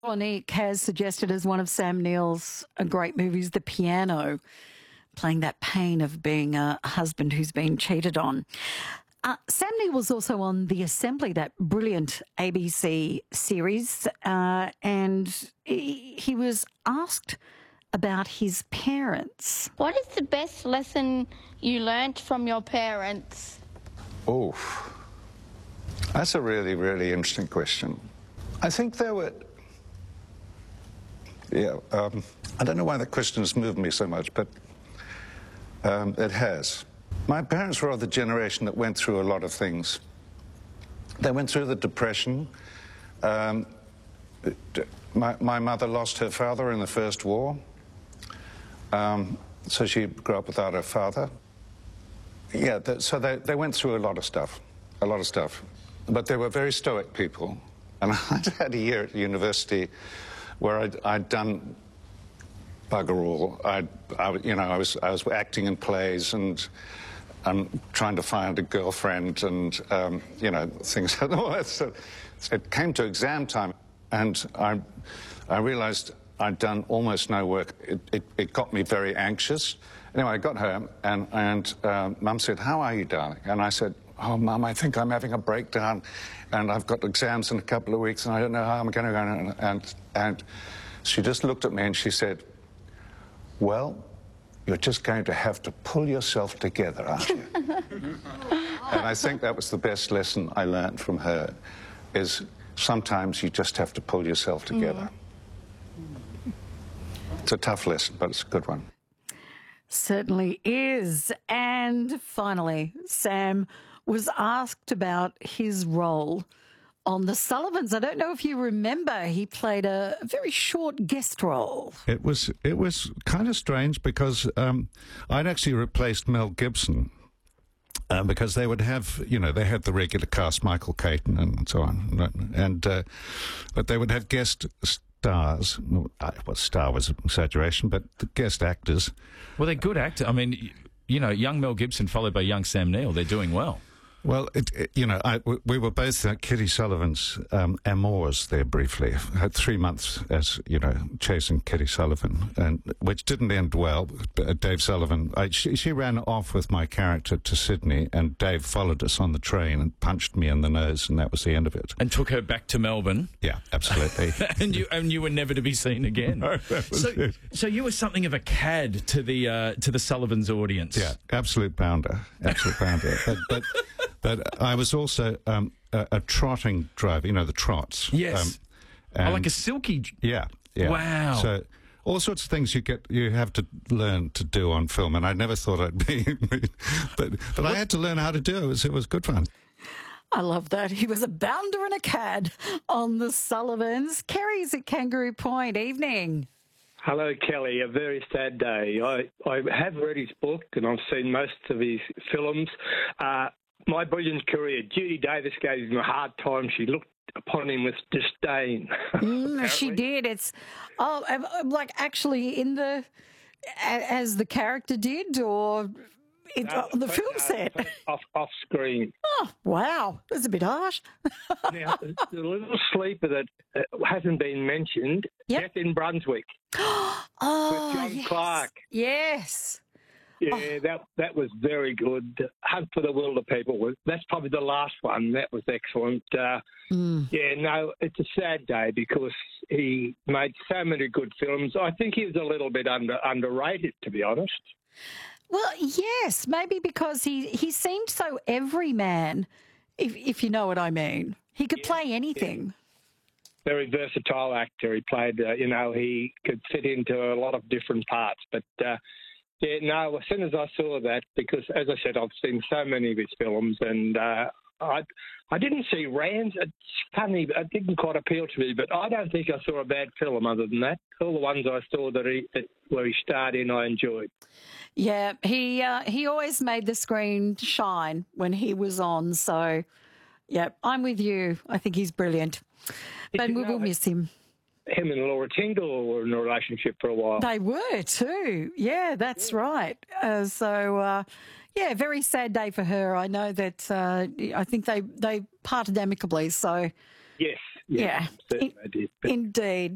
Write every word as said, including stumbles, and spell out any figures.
Monique has suggested as one of Sam Neill's uh, great movies, The Piano, playing that pain of being a husband who's been cheated on. Uh, Sam Neill was also on The Assembly, that brilliant A B C series, uh, and he, he was asked about his parents. What is the best lesson you learnt from your parents? Oh, that's a really, really interesting question. I think there were... Yeah, um, I don't know why that question has moved me so much, but um, it has. My parents were of the generation that went through a lot of things. They went through the Depression. Um, my, my mother lost her father in the First War, um, so she grew up without her father. Yeah, th so they, they went through a lot of stuff, a lot of stuff. But they were very stoic people. And I'd had a year at university where I'd, I'd done bugger all. I'd, I, you know, I was, I was acting in plays and, and trying to find a girlfriend and, um, you know, things like that. So it came to exam time, and I, I realised I'd done almost no work. It, it, it got me very anxious. Anyway, I got home, and, and uh, Mum said, "How are you, darling?" And I said, "Oh, Mum, I think I'm having a breakdown, and I've got exams in a couple of weeks, and I don't know how I'm going to go." And, and she just looked at me and she said, "Well, you're just going to have to pull yourself together, aren't you?" And I think that was the best lesson I learned from her, is sometimes you just have to pull yourself together. Mm. It's a tough lesson, but it's a good one. Certainly is. And finally, Sam was asked about his role on The Sullivans. I don't know if you remember, he played a very short guest role. It was it was kind of strange because um, I'd actually replaced Mel Gibson uh, because they would have, you know, they had the regular cast, Michael Caton and so on, and uh, but they would have guest stars. Well, star was an exaggeration, but the guest actors. Well, they're good actors. I mean, you know, young Mel Gibson followed by young Sam Neill. They're doing well. Well, it, it, you know, I, we were both uh, Kitty Sullivan's um, amours there briefly. I had three months as, you know, chasing Kitty Sullivan, and which didn't end well. Uh, Dave Sullivan, I, she, she ran off with my character to Sydney, and Dave followed us on the train and punched me in the nose, and that was the end of it. And took her back to Melbourne. Yeah, absolutely. and you and you were never to be seen again. No, that was so, it. so you were something of a cad to the uh, to the Sullivans audience. Yeah, absolute bounder, absolute bounder. But, but But I was also um, a, a trotting driver, you know, the trots. Yes. Um, oh, like a silky... Yeah, yeah. Wow. So all sorts of things you get, you have to learn to do on film, and I never thought I'd be... but but I had to learn how to do it. It was, it was good fun. I love that. He was a bounder and a cad on The Sullivans. Kerry's at Kangaroo Point. Evening. Hello, Kelly. A very sad day. I, I have read his book, and I've seen most of his films. Uh, My brilliant career. Judy Davis gave him a hard time. She looked upon him with disdain. Mm, she did. It's oh, like actually in the as the character did, or it, no, the but, film no, set off off screen. Oh wow, that's a bit harsh. Now, the little sleeper that uh, hasn't been mentioned. Yep. Death in Brunswick. oh, with John yes. Clark. Yes. Yeah, Oh. that that was very good. Hunt for the Wilder People was that's probably the last one. That was excellent. Uh, Mm. Yeah, no, it's a sad day because he made so many good films. I think he was a little bit under underrated, to be honest. Well, yes, maybe because he he seemed so everyman, if if you know what I mean. He could Yeah, play anything. Yeah. Very versatile actor. He played, uh, you know, he could fit into a lot of different parts. But uh, yeah, no, as soon as I saw that, because as I said, I've seen so many of his films, and uh, I I didn't see Rands. It's funny, it didn't quite appeal to me, but I don't think I saw a bad film other than that. All the ones I saw that he that, where he starred in, I enjoyed. Yeah, he uh, he always made the screen shine when he was on. So, yeah, I'm with you. I think he's brilliant, but we will miss him. Him and Laura Tingle were in a relationship for a while. They were too. Yeah, that's yeah. right. Uh, so, uh, yeah, very sad day for her. I know that. Uh, I think they they parted amicably. So, yes, yes yeah, certainly in, did. But indeed.